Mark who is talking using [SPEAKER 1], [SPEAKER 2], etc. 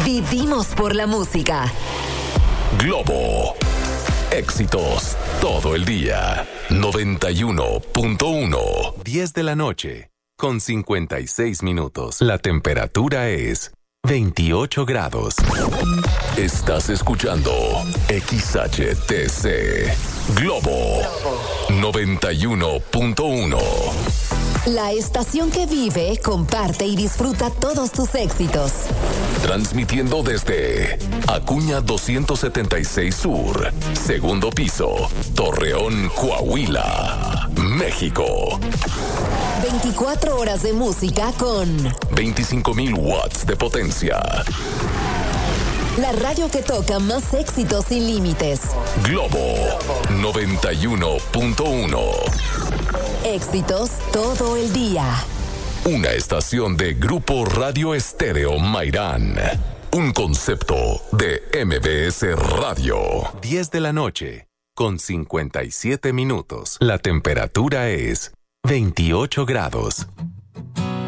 [SPEAKER 1] Vivimos por la música.
[SPEAKER 2] Globo. Éxitos todo el día. 91.1. 10 de la noche, con 56 minutos. La temperatura es 28 grados. Estás escuchando XHTC. Globo 91.1.
[SPEAKER 1] La estación que vive, comparte y disfruta todos tus éxitos.
[SPEAKER 2] Transmitiendo desde Acuña 276 Sur, segundo piso, Torreón, Coahuila, México.
[SPEAKER 1] 24 horas de música con
[SPEAKER 2] 25,000 watts de potencia.
[SPEAKER 1] La radio que toca más éxitos sin límites.
[SPEAKER 2] Globo 91.1.
[SPEAKER 1] Éxitos todo el día.
[SPEAKER 2] Una estación de Grupo Radio Estéreo Mairán. Un concepto de MBS Radio. 10 de la noche, con 57 minutos. La temperatura es 28 grados.